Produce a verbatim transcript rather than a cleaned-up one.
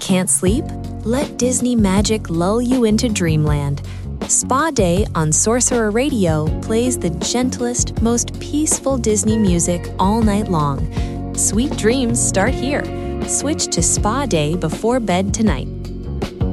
Can't sleep? Let Disney magic lull you into dreamland. Spa Day on Sorcerer Radio plays the gentlest, most peaceful Disney music all night long. Sweet dreams start here. Switch to Spa Day before bed tonight.